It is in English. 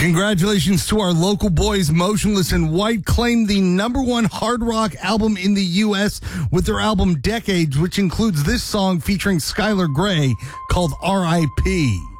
Congratulations to our local boys, Motionless in White, claimed the #1 hard rock album in the U.S. with their album Decades, which includes this song featuring Skylar Grey called R.I.P.